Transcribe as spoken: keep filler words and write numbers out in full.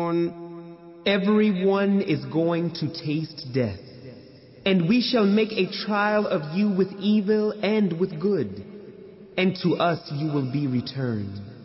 Everyone is going to taste death, and we shall make a trial of you with evil and with good, and to us you will be returned.